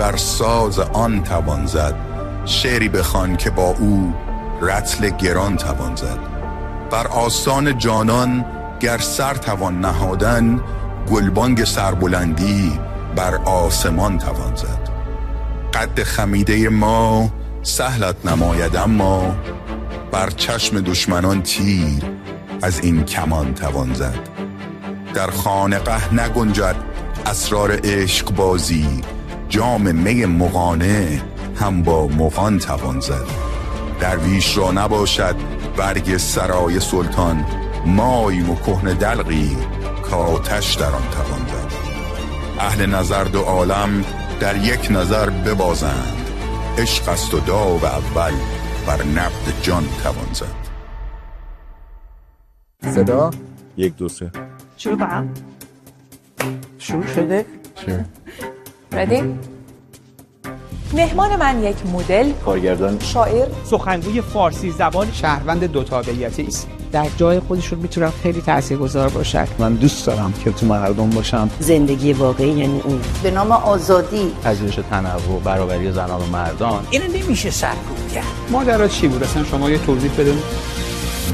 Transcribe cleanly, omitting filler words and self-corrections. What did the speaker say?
بر ساز آن توان زد. شعری بخوان که با او رطل گران توان زد. بر آستان جانان گر سر توان نهادن، گلبانگ سربلندی بر آسمان توان زد. قد خمیده ما سهلت نماید، اما بر چشم دشمنان تیر از این کمان توان زد. در خانقه نگنجد اسرار عشق بازی، جام می مغانه هم با مغان توان زد. درویش را نباشد برگ سرای سلطان، مایم و کهنه دلقی کآتش در آن توان زد. اهل نظر دو عالم در یک نظر ببازند، عشق است و داو اول بر نبض جان توان زد. صدا 1 2 3 شروع کنم. شروع شده؟ ردی؟ مهمان من یک مدل، کارگردان، شاعر، سخنگوی فارسی زبان، شهروند دو تابعیتی است. در جای خودشون میتونن خیلی تاثیرگذار باشن. من دوست دارم که تو مردم باشم. زندگی واقعی یعنی اون به نام آزادی، پذیرش تنوع، برابری زنان و مردان. اینو نمیشه سرکوب کرد. ماجرا چی بود اصلا؟ شما یه توضیح بدون.